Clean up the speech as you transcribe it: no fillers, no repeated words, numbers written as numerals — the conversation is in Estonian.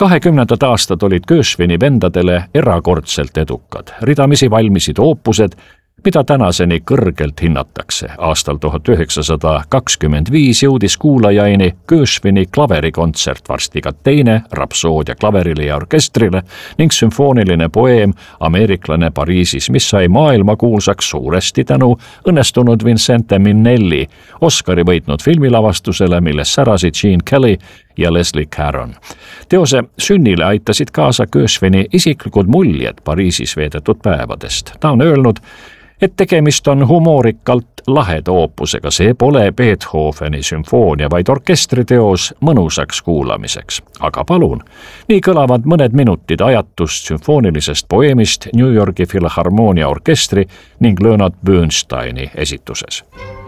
20 aastad olid Gershwini vendadele erakordselt edukad. Ridamisi valmisid oopused, mida tänaseni kõrgelt hinnatakse. Aastal 1925 jõudis kuulajaini Gershwini klaverikontsert, varsti ka teine rapsoodia klaverile ja orkestrile ning sümfooniline poeem Ameeriklane Pariisis, mis sai maailmakuulsaks suuresti tänu õnnestunud Vincente Minnelli Oscari võitnud filmilavastusele, milles särasid Gene Kelly ja Leslie Caron. Teose sünnile aitasid kaasa Gershwini isiklikud muljed Pariisis veedetud päevadest. Ta on öelnud, et tegemist on humoorikalt laheda oopusega, see pole Beethoveni sümfoonia, vaid orkestriteos mõnusaks kuulamiseks. Aga palun, nii kõlavad mõned minutid ajatust sümfoonilisest poeemist New Yorgi Filharmoonia orkestri ning Leonard Bernsteini esituses.